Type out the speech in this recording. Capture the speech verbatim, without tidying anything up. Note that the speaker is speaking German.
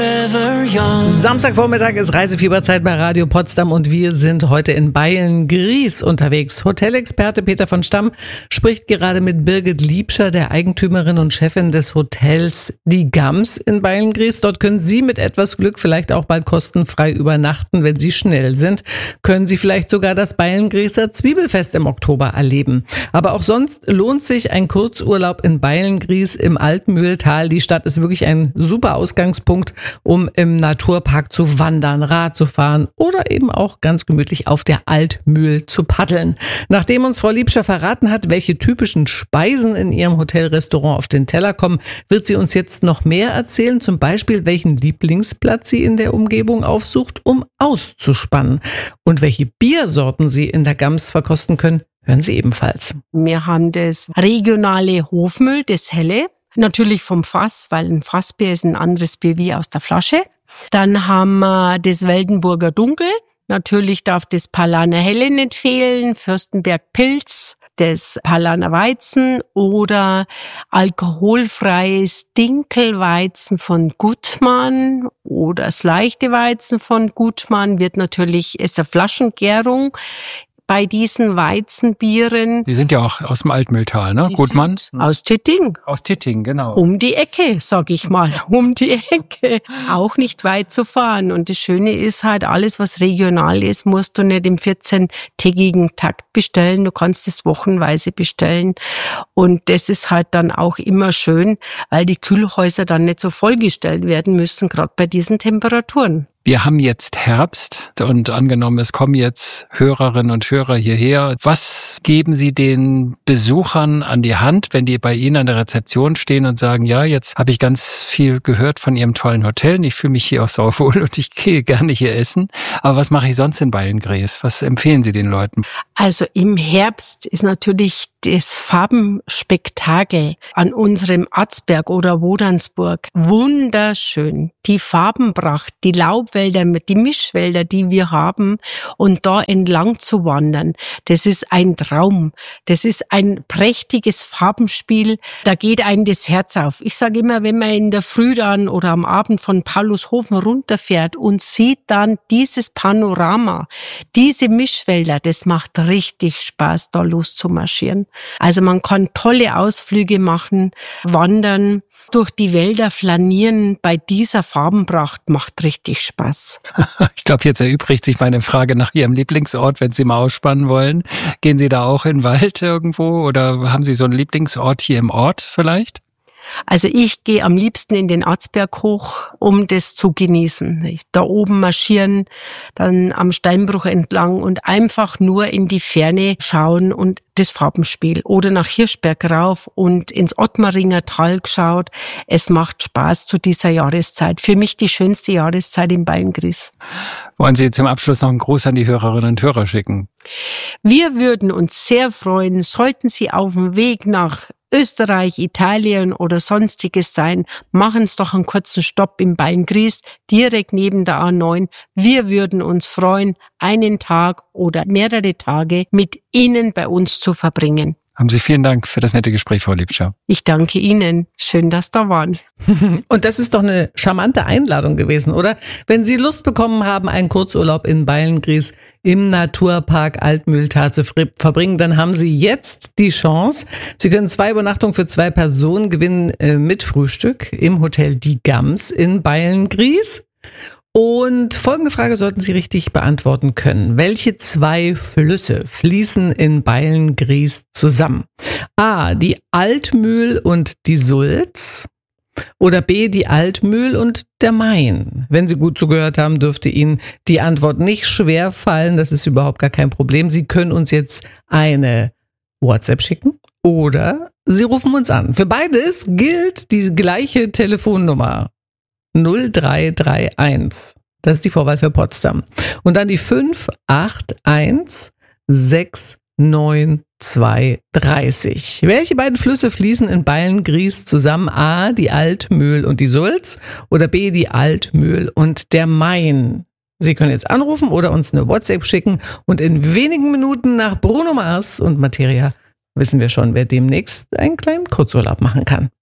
Samstagvormittag ist Reisefieberzeit bei Radio Potsdam und wir sind heute in Beilngries unterwegs. Hotelexperte Peter von Stamm spricht gerade mit Birgit Liebscher, der Eigentümerin und Chefin des Hotels Die Gams in Beilngries. Dort können Sie mit etwas Glück vielleicht auch bald kostenfrei übernachten, wenn Sie schnell sind. Können Sie vielleicht sogar das Beilngrieser Zwiebelfest im Oktober erleben. Aber auch sonst lohnt sich ein Kurzurlaub in Beilngries im Altmühltal. Die Stadt ist wirklich ein super Ausgangspunkt, um im Naturpark zu wandern, Rad zu fahren oder eben auch ganz gemütlich auf der Altmühl zu paddeln. Nachdem uns Frau Liebscher verraten hat, welche typischen Speisen in ihrem Hotelrestaurant auf den Teller kommen, wird sie uns jetzt noch mehr erzählen, zum Beispiel welchen Lieblingsplatz sie in der Umgebung aufsucht, um auszuspannen. Und welche Biersorten sie in der Gams verkosten können, hören Sie ebenfalls. Wir haben das regionale Hofmühl, das Helle. Natürlich vom Fass, weil ein Fassbier ist ein anderes Bier wie aus der Flasche. Dann haben wir das Weldenburger Dunkel. Natürlich darf das Paulaner Helle nicht fehlen, Fürstenberg Pilz, das Paulaner Weizen oder alkoholfreies Dinkelweizen von Gutmann oder das leichte Weizen von Gutmann wird natürlich, ist eine Flaschengärung. Bei diesen Weizenbieren. Die sind ja auch aus dem Altmühltal, ne? Gutmann? Aus Titting. Aus Titting, genau. Um die Ecke, sag ich mal. Um die Ecke. Auch nicht weit zu fahren. Und das Schöne ist halt, alles, was regional ist, musst du nicht im vierzehntägigen Takt bestellen. Du kannst es wochenweise bestellen. Und das ist halt dann auch immer schön, weil die Kühlhäuser dann nicht so vollgestellt werden müssen, gerade bei diesen Temperaturen. Wir haben jetzt Herbst und angenommen, es kommen jetzt Hörerinnen und Hörer hierher. Was geben Sie den Besuchern an die Hand, wenn die bei Ihnen an der Rezeption stehen und sagen, ja, jetzt habe ich ganz viel gehört von Ihrem tollen Hotel und ich fühle mich hier auch sauwohl und ich gehe gerne hier essen. Aber was mache ich sonst in Beilngries? Was empfehlen Sie den Leuten? Also im Herbst ist natürlich das Farbenspektakel an unserem Atzberg oder Wodansburg wunderschön. Die Farbenpracht, die Laubwälder, die Mischwälder, die wir haben und da entlang zu wandern, das ist ein Traum. Das ist ein prächtiges Farbenspiel, da geht einem das Herz auf. Ich sage immer, wenn man in der Früh dann oder am Abend von Paulushofen runterfährt und sieht dann dieses Panorama, diese Mischwälder, das macht richtig Spaß, da loszumarschieren. Also man kann tolle Ausflüge machen, wandern, durch die Wälder flanieren bei dieser Farbenpracht macht richtig Spaß. Ich glaube, jetzt erübrigt sich meine Frage nach Ihrem Lieblingsort, wenn Sie mal ausspannen wollen. Gehen Sie da auch in den Wald irgendwo oder haben Sie so einen Lieblingsort hier im Ort vielleicht? Also ich gehe am liebsten in den Atzberg hoch, um das zu genießen. Da oben marschieren, dann am Steinbruch entlang und einfach nur in die Ferne schauen und das Farbenspiel. Oder nach Hirschberg rauf und ins Ottmaringer Tal geschaut. Es macht Spaß zu dieser Jahreszeit. Für mich die schönste Jahreszeit in Beilngries. Wollen Sie zum Abschluss noch einen Gruß an die Hörerinnen und Hörer schicken? Wir würden uns sehr freuen, sollten Sie auf dem Weg nach Österreich, Italien oder sonstiges sein, machen Sie doch einen kurzen Stopp in Beilngries, direkt neben der A neun. Wir würden uns freuen, einen Tag oder mehrere Tage mit Ihnen bei uns zu verbringen. Haben Sie vielen Dank für das nette Gespräch, Frau Liebscher. Ich danke Ihnen. Schön, dass da waren. Und das ist doch eine charmante Einladung gewesen, oder? Wenn Sie Lust bekommen haben, einen Kurzurlaub in Beilngries im Naturpark Altmühltal zu verbringen, dann haben Sie jetzt die Chance. Sie können zwei Übernachtungen für zwei Personen gewinnen äh, mit Frühstück im Hotel Die Gams in Beilngries. Und folgende Frage sollten Sie richtig beantworten können. Welche zwei Flüsse fließen in Beilngries zusammen? A, die Altmühl und die Sulz. Oder B, die Altmühl und der Main. Wenn Sie gut zugehört haben, dürfte Ihnen die Antwort nicht schwer fallen. Das ist überhaupt gar kein Problem. Sie können uns jetzt eine WhatsApp schicken oder Sie rufen uns an. Für beides gilt die gleiche Telefonnummer. null drei drei eins. Das ist die Vorwahl für Potsdam. Und dann die fünf acht eins sechs neun zwei dreißig. Welche beiden Flüsse fließen in Beilngries zusammen? A, die Altmühl und die Sulz oder B, die Altmühl und der Main? Sie können jetzt anrufen oder uns eine WhatsApp schicken und in wenigen Minuten nach Bruno Mars und Materia wissen wir schon, wer demnächst einen kleinen Kurzurlaub machen kann.